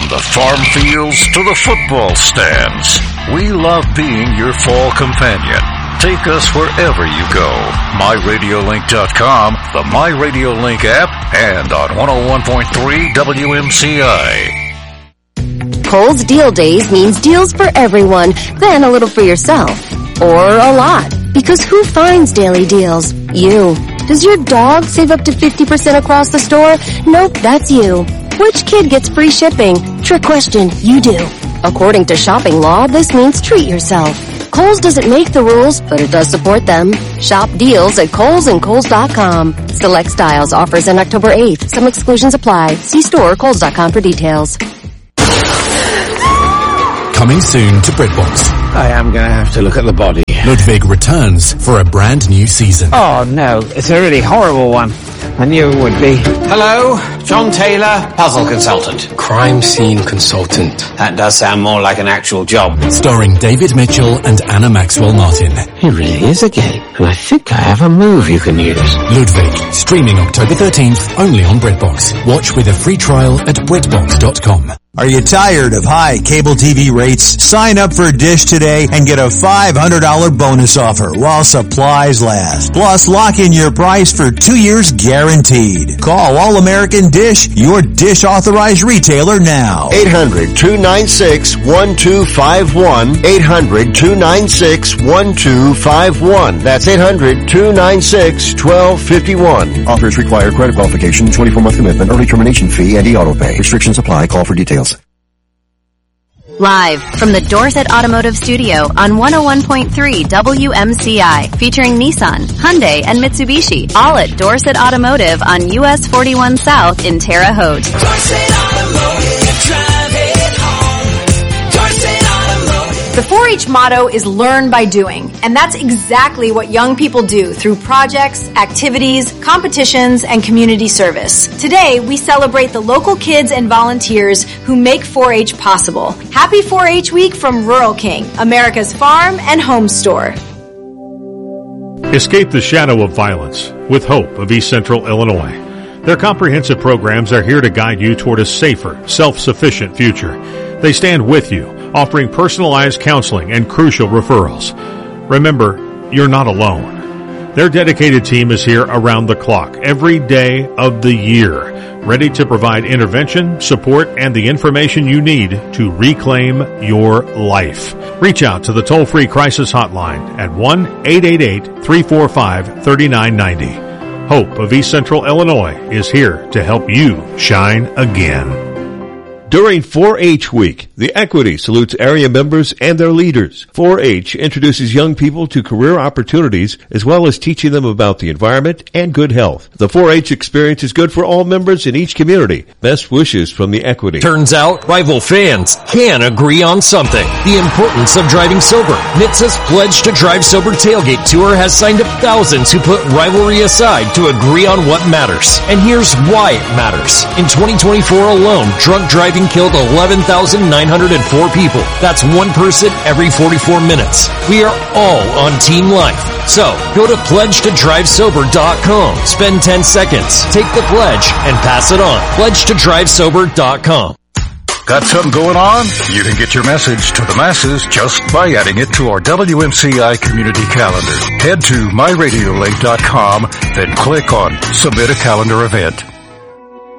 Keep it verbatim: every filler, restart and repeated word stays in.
the farm fields to the football stands, we love being your fall companion. Take us wherever you go. my radio link dot com, the MyRadioLink app, and on one oh one point three W M C I. Kohl's Deal Days means deals for everyone, then a little for yourself. Or a lot. Because who finds daily deals? You. Does your dog save up to fifty percent across the store? Nope, that's you. Which kid gets free shipping? Trick question, you do. According to shopping law, this means treat yourself. Kohl's doesn't make the rules, but it does support them. Shop deals at Kohl's and Kohl's dot com. Select styles offers on October eighth. Some exclusions apply. See store or Kohl's dot com for details. Coming soon to BritBox. I am going to have to look at the body. Ludwig returns for a brand new season. Oh no, it's a really horrible one. I knew it would be. Hello, John Taylor, puzzle consultant. Crime scene consultant. That does sound more like an actual job. Starring David Mitchell and Anna Maxwell Martin. He really is a game, and I think I have a move you can use. Ludwig, streaming October thirteenth, only on BritBox. Watch with a free trial at Britbox dot com. Are you tired of high cable T V rates? Sign up for Dish today and get a five hundred dollars bonus offer while supplies last. Plus, lock in your price for two years guaranteed. Call All American Dish, your Dish authorized retailer now. eight hundred, two nine six, one two five one. eight hundred, two nine six, one two five one. That's eight hundred, two nine six, one two five one. Offers require credit qualification, twenty-four month commitment, early termination fee, and e-auto pay. Restrictions apply. Call for details. Live from the Dorset Automotive Studio on one oh one point three W M C I, featuring Nissan, Hyundai, and Mitsubishi, all at Dorset Automotive on U S forty-one South in Terre Haute. Dorset Automotive, drive it home. Dorset Automotive. The four H motto is learn by doing, and that's exactly what young people do through projects, activities, competitions, and community service. Today, we celebrate the local kids and volunteers who make four H possible. Happy four H Week from Rural King, America's farm and home store. Escape the shadow of violence with Hope of East Central Illinois. Their comprehensive programs are here to guide you toward a safer, self-sufficient future. They stand with you, offering personalized counseling and crucial referrals. Remember, you're not alone. Their dedicated team is here around the clock, every day of the year, ready to provide intervention, support, and the information you need to reclaim your life. Reach out to the toll-free crisis hotline at one eight eight eight, three four five, three nine nine zero. Hope of East Central Illinois is here to help you shine again. During four H Week, the Equity salutes area members and their leaders. four H introduces young people to career opportunities as well as teaching them about the environment and good health. The four H experience is good for all members in each community. Best wishes from the Equity. Turns out rival fans can agree on something. The importance of driving sober. N H T S A's Pledge to Drive Sober Tailgate Tour has signed up thousands who put rivalry aside to agree on what matters. And here's why it matters. In twenty twenty-four alone, drunk driving killed eleven thousand nine hundred four people. That's one person every forty-four minutes. We are all on Team Life. So, go to pledge to drive sober dot com. Spend ten seconds, take the pledge, and pass it on. pledge to drive sober dot com. Got something going on? You can get your message to the masses just by adding it to our W M C I community calendar. Head to my radio link dot com, then click on Submit a Calendar Event.